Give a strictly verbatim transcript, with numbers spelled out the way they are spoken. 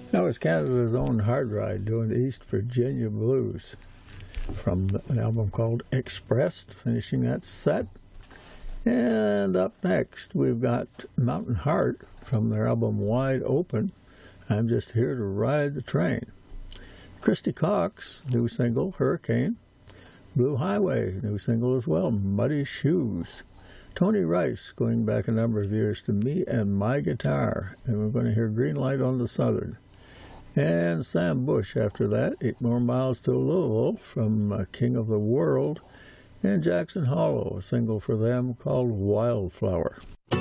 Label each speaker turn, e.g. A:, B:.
A: That was Canada's own Hard Ride doing the East Virginia Blues from an album called Expressed, finishing that set. And up next, we've got Mountain Heart from their album Wide Open, I'm Just Here to Ride the Train. Christy Cox, new single, Hurricane. Blue Highway, new single as well, Muddy Shoes. Tony Rice, going back a number of years to Me and My Guitar, and we're going to hear Green Light on the Southern. And Sam Bush after that, Eight More Miles to Louisville from uh, King of the World, and Jackson Hollow, a single for them called Wildflower.